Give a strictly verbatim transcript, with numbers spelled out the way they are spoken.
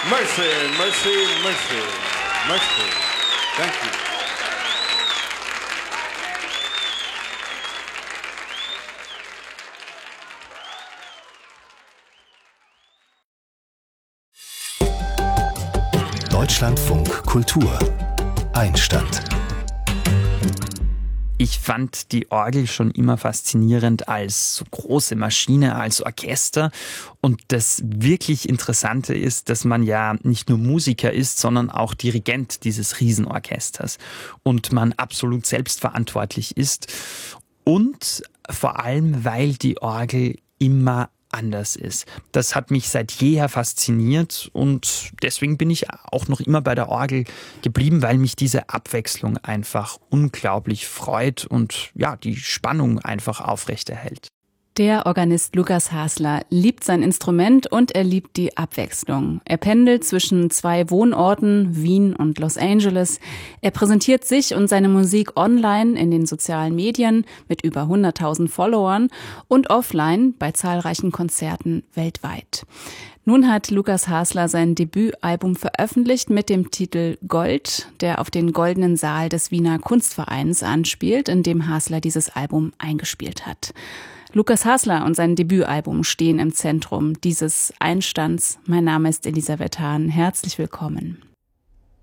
Mercy, mercy, mercy, mercy. Thank you. Deutschlandfunk Kultur Einstand. Ich fand die Orgel schon immer faszinierend als so große Maschine, als Orchester. Und das wirklich Interessante ist, dass man ja nicht nur Musiker ist, sondern auch Dirigent dieses Riesenorchesters. Und man absolut selbstverantwortlich ist. Und vor allem, weil die Orgel immer anders ist. Das hat mich seit jeher fasziniert und deswegen bin ich auch noch immer bei der Orgel geblieben, weil mich diese Abwechslung einfach unglaublich freut und ja, die Spannung einfach aufrechterhält. Der Organist Lukas Hasler liebt sein Instrument und er liebt die Abwechslung. Er pendelt zwischen zwei Wohnorten, Wien und Los Angeles. Er präsentiert sich und seine Musik online in den sozialen Medien mit über hunderttausend Followern und offline bei zahlreichen Konzerten weltweit. Nun hat Lukas Hasler sein Debütalbum veröffentlicht mit dem Titel Gold, der auf den goldenen Saal des Wiener Kunstvereins anspielt, in dem Hasler dieses Album eingespielt hat. Lukas Hasler und sein Debütalbum stehen im Zentrum dieses Einstands. Mein Name ist Elisabeth Hahn. Herzlich willkommen.